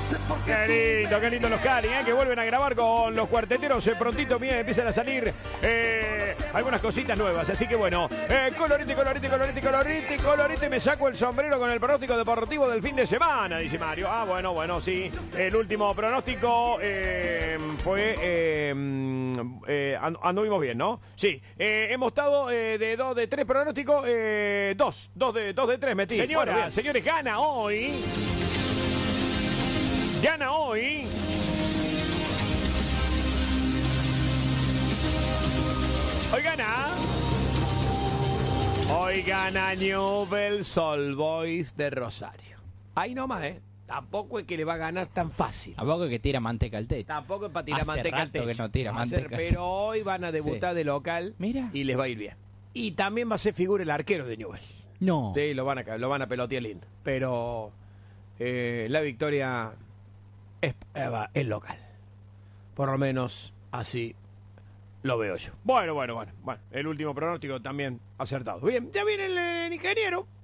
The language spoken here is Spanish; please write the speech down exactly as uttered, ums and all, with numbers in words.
Qué lindo, qué lindo los Cali, ¿eh? Que vuelven a grabar con los cuarteteros. Eh, prontito bien, empiezan a salir eh, algunas cositas nuevas. Así que bueno, eh, colorite, colorite, colorite, colorite, colorite. Me saco el sombrero con el pronóstico deportivo del fin de semana, dice Mario. Ah, bueno, bueno, sí. El último pronóstico eh, fue... Eh, eh, anduvimos bien, ¿no? Sí. Eh, hemos estado eh, de dos, de tres pronósticos, eh, dos, dos de, dos de tres metí. Señora, bueno, señores, gana hoy. Gana hoy. Hoy gana. Hoy gana Newell's Old Boys de Rosario. Ahí nomás, ¿eh? Tampoco es que le va a ganar tan fácil. Tampoco es que tira manteca al techo. Tampoco es para tirar Hace manteca al rato techo. que no tira Hacer, manteca. pero hoy van a debutar Sí. de local. Mira. Y les va a ir bien. Y también va a ser figura el arquero de Newell's. No. Sí, lo van a, lo van a pelotear lindo. Pero eh, la victoria es, es local. Por lo menos así lo veo yo. Bueno, bueno, bueno, bueno. El último pronóstico también acertado. Bien, ya viene el, el ingeniero.